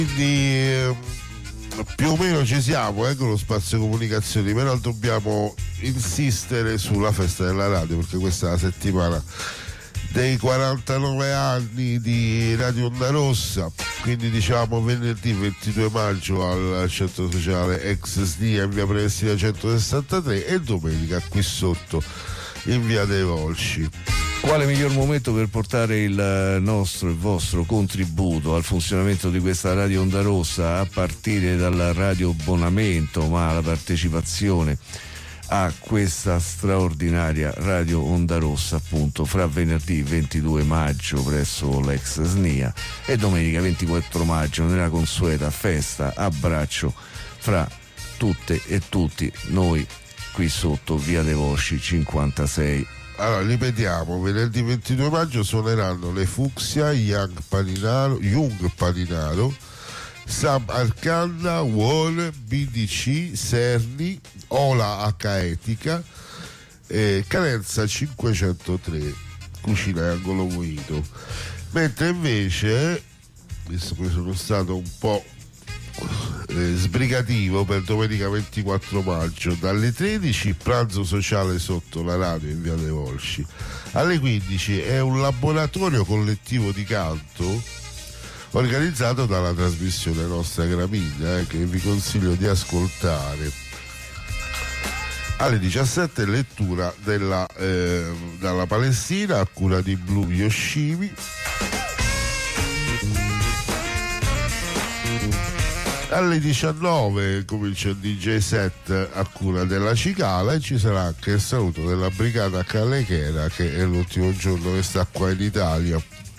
Quindi più o meno ci siamo con lo spazio comunicazioni, però dobbiamo insistere sulla festa della radio, perché questa è la settimana dei 49 anni di Radio Onda Rossa. Quindi diciamo venerdì 22 maggio al centro sociale ex SNIA in via Prenestina 163 e domenica qui sotto in via dei Volsci. Quale miglior momento per portare il nostro e vostro contributo al funzionamento di questa Radio Onda Rossa, a partire dal radioabbonamento, ma la partecipazione a questa straordinaria Radio Onda Rossa, appunto, fra venerdì 22 maggio presso l'ex SNIA e domenica 24 maggio nella consueta festa abbraccio fra tutte e tutti noi qui sotto via dei Volsci 56. Allora, ripetiamo, venerdì 22 maggio suoneranno le Fucsia, Jung Paninaro, Sam Arcanda, War, BDC, Serni, Ola H Etica, Carenza 503, Cucina e Angolo Moito. Mentre invece, visto che sono stato un po' sbrigativo, per domenica 24 maggio dalle 13 pranzo sociale sotto la radio in via dei Volsci, alle 15 è un laboratorio collettivo di canto organizzato dalla trasmissione nostra Gramigna, che vi consiglio di ascoltare. Alle 17 lettura dalla Palestina a cura di Blu Yoshimi. Alle 19 comincia il DJ set a cura della Cicala e ci sarà anche il saluto della Brigata Calechera, che è l'ultimo giorno che sta qua in Italia.